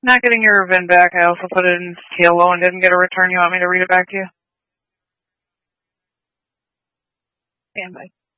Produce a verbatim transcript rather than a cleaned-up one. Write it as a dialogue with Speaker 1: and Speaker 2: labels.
Speaker 1: Not getting your V I N back. I also put it in T L O and didn't get a return. You want me to read it back to you? Stand by.